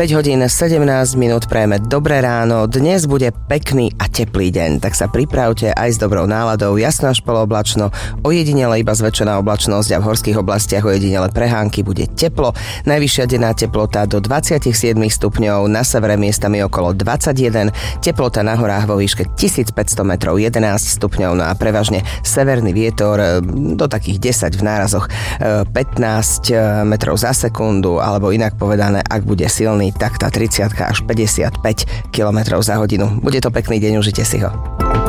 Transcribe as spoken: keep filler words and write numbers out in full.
päť hodín sedemnásť minút, prajeme dobré ráno. Dnes bude pekný a teplý deň, tak sa pripravte aj s dobrou náladou. Jasno až polooblačno, ojedinele iba zväčšená oblačnosť a v horských oblastiach ojedinele prehánky, bude teplo. Najvyššia denná teplota do dvadsaťsedem stupňov, na severe miestami okolo dvadsaťjeden, teplota na horách vo výške tisícpäťsto metrov jedenásť stupňov, no a prevažne severný vietor do takých desať, v nárazoch pätnásť metrov za sekundu, alebo inak povedané, ak bude silný, tak tá tridsať až päťdesiatpäť kilometrov za hodinu. Bude to pekný deň, užite si ho.